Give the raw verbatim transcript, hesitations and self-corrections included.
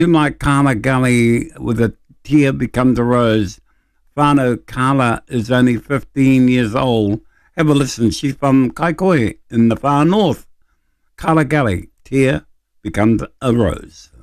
You like Carla Gully with a tear becomes a rose. Whānau Carla is only fifteen years old. Have a listen. She's from Kaikohe in the far north. Carla Gully, tear becomes a rose.